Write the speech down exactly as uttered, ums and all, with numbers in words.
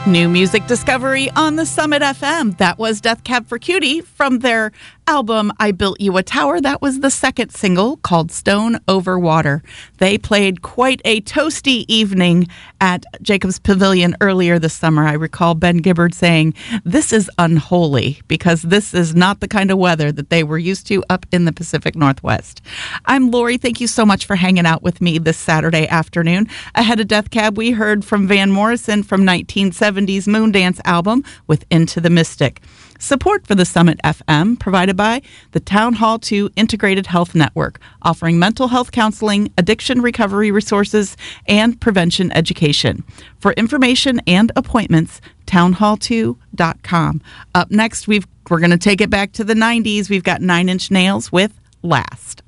New music discovery on the Summit F M. That was Death Cab for Cutie from their album I Built You a Tower. That was the second single called Stone Over Water. They played quite a toasty evening at Jacobs Pavilion earlier this summer. I recall Ben Gibbard saying, "This is unholy," because this is not the kind of weather that they were used to up in the Pacific Northwest. I'm Lori. Thank you so much for hanging out with me this Saturday afternoon. Ahead of Death Cab, we heard from Van Morrison from nineteen seventies Moondance album with Into the Mystic. Support for the Summit F M provided by the Town Hall two Integrated Health Network, offering mental health counseling, addiction recovery resources, and prevention education. For information and appointments, town hall two dot com. Up next, we've, we're going to take it back to the nineties. We've got Nine Inch Nails with Last.